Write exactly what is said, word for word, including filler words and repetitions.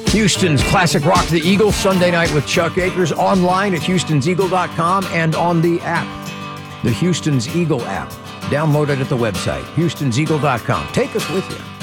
Houston's classic rock, The Eagles, Sunday night with Chuck Akers, online at houstons eagle dot com and on the app, the Houston's Eagle app. Download it at the website, houstons eagle dot com. Take us with you.